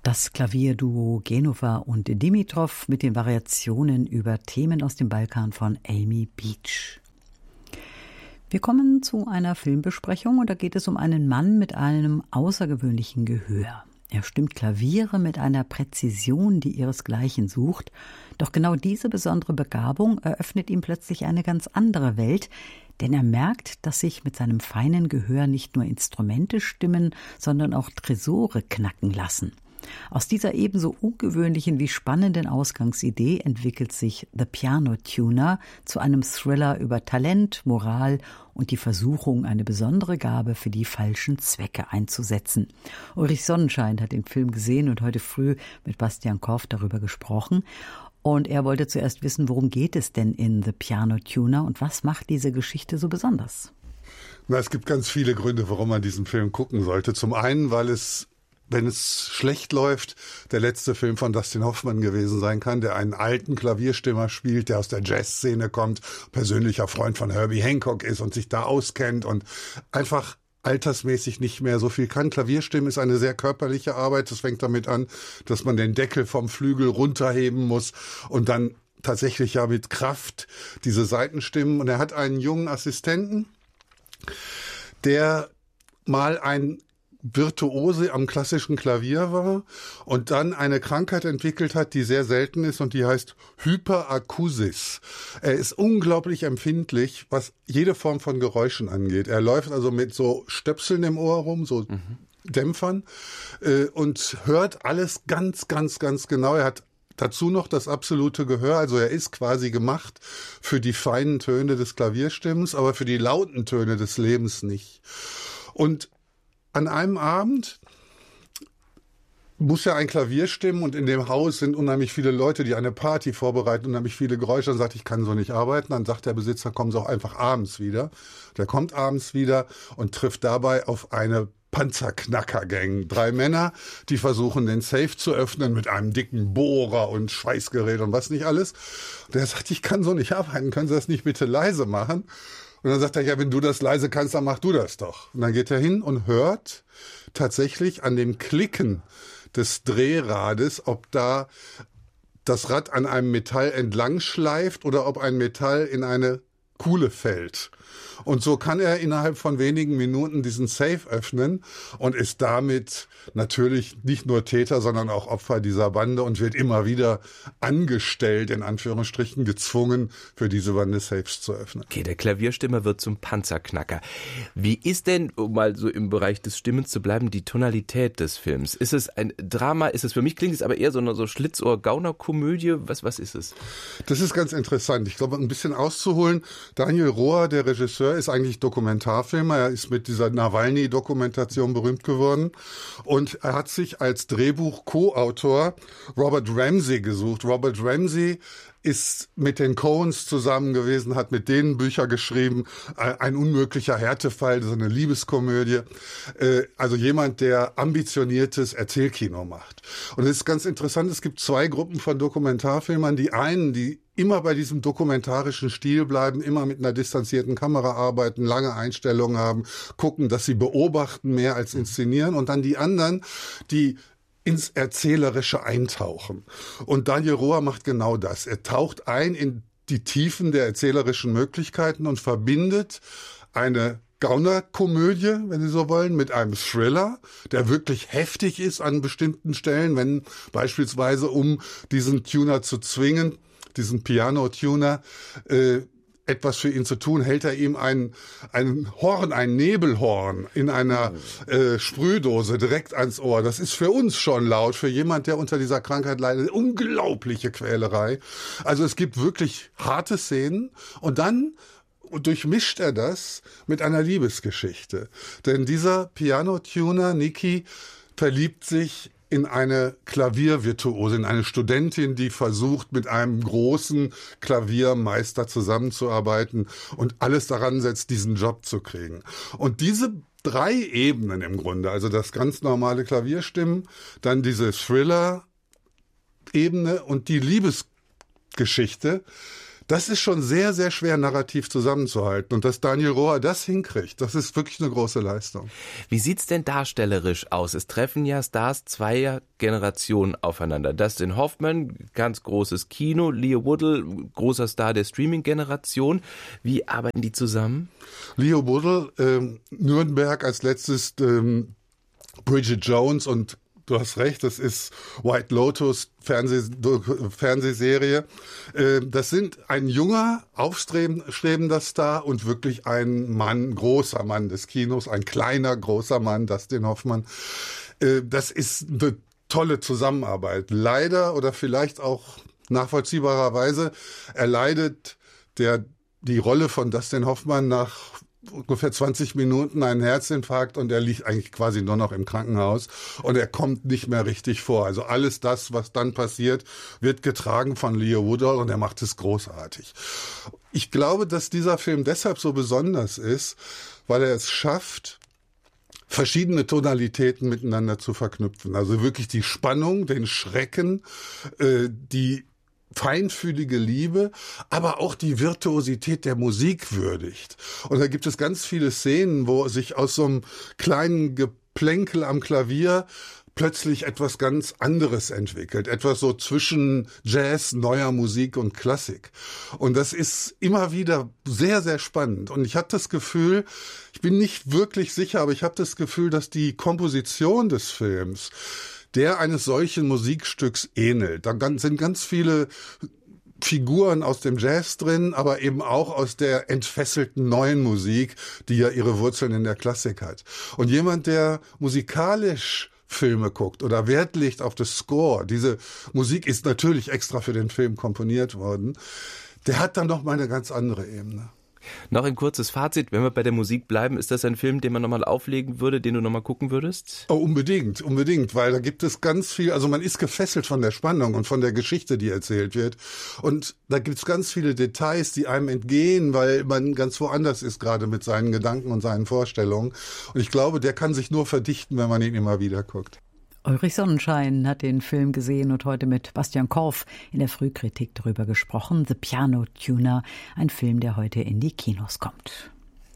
Das Klavierduo Genova und Dimitrov mit den Variationen über Themen aus dem Balkan von Amy Beach. Wir kommen zu einer Filmbesprechung und da geht es um einen Mann mit einem außergewöhnlichen Gehör. Er stimmt Klaviere mit einer Präzision, die ihresgleichen sucht. Doch genau diese besondere Begabung eröffnet ihm plötzlich eine ganz andere Welt, denn er merkt, dass sich mit seinem feinen Gehör nicht nur Instrumente stimmen, sondern auch Tresore knacken lassen. Aus dieser ebenso ungewöhnlichen wie spannenden Ausgangsidee entwickelt sich The Piano Tuner zu einem Thriller über Talent, Moral und die Versuchung, eine besondere Gabe für die falschen Zwecke einzusetzen. Ulrich Sonnenschein hat den Film gesehen und heute früh mit Bastian Korff darüber gesprochen. Und er wollte zuerst wissen, worum geht es denn in The Piano Tuner und was macht diese Geschichte so besonders? Na, es gibt ganz viele Gründe, warum man diesen Film gucken sollte. Zum einen, weil wenn es schlecht läuft, der letzte Film von Dustin Hoffman gewesen sein kann, der einen alten Klavierstimmer spielt, der aus der Jazzszene kommt, persönlicher Freund von Herbie Hancock ist und sich da auskennt und einfach altersmäßig nicht mehr so viel kann. Klavierstimmen ist eine sehr körperliche Arbeit. Das fängt damit an, dass man den Deckel vom Flügel runterheben muss und dann tatsächlich ja mit Kraft diese Saitenstimmen. Und er hat einen jungen Assistenten, der mal ein Virtuose am klassischen Klavier war und dann eine Krankheit entwickelt hat, die sehr selten ist und die heißt Hyperakusis. Er ist unglaublich empfindlich, was jede Form von Geräuschen angeht. Er läuft also mit so Stöpseln im Ohr rum, so Dämpfern und hört alles ganz, ganz, ganz genau. Er hat dazu noch das absolute Gehör, also er ist quasi gemacht für die feinen Töne des Klavierstimmens, aber für die lauten Töne des Lebens nicht. Und an einem Abend muss er ein Klavier stimmen und in dem Haus sind unheimlich viele Leute, die eine Party vorbereiten, unheimlich viele Geräusche. Dann sagt, ich kann so nicht arbeiten. Dann sagt der Besitzer, kommen Sie auch einfach abends wieder. Der kommt abends wieder und trifft dabei auf eine Panzerknacker-Gang. 3 Männer, die versuchen, den Safe zu öffnen mit einem dicken Bohrer und Schweißgerät und was nicht alles. Und der sagt, ich kann so nicht arbeiten. Können Sie das nicht bitte leise machen? Und dann sagt er, ja, wenn du das leise kannst, dann mach du das doch. Und dann geht er hin und hört tatsächlich an dem Klicken des Drehrades, ob da das Rad an einem Metall entlang schleift oder ob ein Metall in eine Kuhle fällt. Und so kann er innerhalb von wenigen Minuten diesen Safe öffnen und ist damit natürlich nicht nur Täter, sondern auch Opfer dieser Bande und wird immer wieder angestellt, in Anführungsstrichen gezwungen, für diese Bande Safes zu öffnen. Okay, der Klavierstimmer wird zum Panzerknacker. Wie ist denn, um mal so im Bereich des Stimmens zu bleiben, die Tonalität des Films? Ist es ein Drama? Ist es, für mich klingt es aber eher so eine Schlitzohr-Gauner-Komödie. Was ist es? Das ist ganz interessant. Ich glaube, ein bisschen auszuholen. Daniel Rohr, der Regisseur, ist eigentlich Dokumentarfilmer. Er ist mit dieser Nawalny-Dokumentation berühmt geworden. Und er hat sich als Drehbuch-Co-Autor Robert Ramsey gesucht. Robert Ramsey ist mit den Coens zusammen gewesen, hat mit denen Bücher geschrieben. Ein unmöglicher Härtefall, das ist eine Liebeskomödie. Also jemand, der ambitioniertes Erzählkino macht. Und es ist ganz interessant, es gibt 2 Gruppen von Dokumentarfilmern. Die einen, die immer bei diesem dokumentarischen Stil bleiben, immer mit einer distanzierten Kamera arbeiten, lange Einstellungen haben, gucken, dass sie beobachten mehr als inszenieren. Und dann die anderen, die ins Erzählerische eintauchen. Und Daniel Rohr macht genau das. Er taucht ein in die Tiefen der erzählerischen Möglichkeiten und verbindet eine Gaunerkomödie, wenn Sie so wollen, mit einem Thriller, der wirklich heftig ist an bestimmten Stellen, wenn beispielsweise, um diesen Tuner zu zwingen, diesen Piano-Tuner, etwas für ihn zu tun, hält er ihm ein Horn, ein Nebelhorn in einer Sprühdose direkt ans Ohr. Das ist für uns schon laut, für jemand, der unter dieser Krankheit leidet. Unglaubliche Quälerei. Also es gibt wirklich harte Szenen und dann durchmischt er das mit einer Liebesgeschichte. Denn dieser Piano-Tuner, Niki, verliebt sich in eine Klaviervirtuose, in eine Studentin, die versucht, mit einem großen Klaviermeister zusammenzuarbeiten und alles daran setzt, diesen Job zu kriegen. Und diese 3 Ebenen im Grunde, also das ganz normale Klavierstimmen, dann diese Thriller-Ebene und die Liebesgeschichte, Das ist schon sehr, sehr schwer narrativ zusammenzuhalten. Und dass Daniel Roher das hinkriegt, das ist wirklich eine große Leistung. Wie sieht's denn darstellerisch aus? Es treffen ja Stars zweier Generationen aufeinander. Dustin Hoffman, ganz großes Kino, Leo Woodle, großer Star der Streaming-Generation. Wie arbeiten die zusammen? Leo Woodle, Nürnberg als letztes, Bridget Jones und du hast recht, das ist White Lotus, Fernsehserie. Das sind ein junger, aufstrebender Star und wirklich ein Mann, großer Mann des Kinos, ein kleiner, großer Mann, Dustin Hoffman. Das ist eine tolle Zusammenarbeit. Leider oder vielleicht auch nachvollziehbarerweise erleidet die Rolle von Dustin Hoffman nach ungefähr 20 Minuten einen Herzinfarkt und er liegt eigentlich quasi nur noch im Krankenhaus und er kommt nicht mehr richtig vor. Also alles das, was dann passiert, wird getragen von Leo Woodle und er macht es großartig. Ich glaube, dass dieser Film deshalb so besonders ist, weil er es schafft, verschiedene Tonalitäten miteinander zu verknüpfen. Also wirklich die Spannung, den Schrecken, die feinfühlige Liebe, aber auch die Virtuosität der Musik würdigt. Und da gibt es ganz viele Szenen, wo sich aus so einem kleinen Geplänkel am Klavier plötzlich etwas ganz anderes entwickelt. Etwas so zwischen Jazz, neuer Musik und Klassik. Und das ist immer wieder sehr, sehr spannend. Und ich habe das Gefühl, ich bin nicht wirklich sicher, aber ich habe das Gefühl, dass die Komposition des Films der eines solchen Musikstücks ähnelt. Da sind ganz viele Figuren aus dem Jazz drin, aber eben auch aus der entfesselten neuen Musik, die ja ihre Wurzeln in der Klassik hat. Und jemand, der musikalisch Filme guckt oder Wert legt auf das Score, diese Musik ist natürlich extra für den Film komponiert worden, der hat dann noch mal eine ganz andere Ebene. Noch ein kurzes Fazit, wenn wir bei der Musik bleiben, ist das ein Film, den man nochmal auflegen würde, den du nochmal gucken würdest? Oh, unbedingt, weil da gibt es ganz viel, also man ist gefesselt von der Spannung und von der Geschichte, die erzählt wird und da gibt es ganz viele Details, die einem entgehen, weil man ganz woanders ist, gerade mit seinen Gedanken und seinen Vorstellungen und ich glaube, der kann sich nur verdichten, wenn man ihn immer wieder guckt. Ulrich Sonnenschein hat den Film gesehen und heute mit Bastian Korf in der Frühkritik darüber gesprochen. The Piano Tuner, ein Film, der heute in die Kinos kommt.